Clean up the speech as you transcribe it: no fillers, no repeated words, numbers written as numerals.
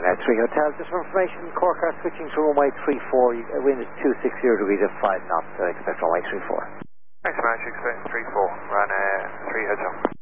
3 Hotel. Just for information, Cork are switching to runway 34. Wind is 260 degrees at 5 knots. Expect runway 34. Thanks very much. Expect 34. Run 3 Hotel.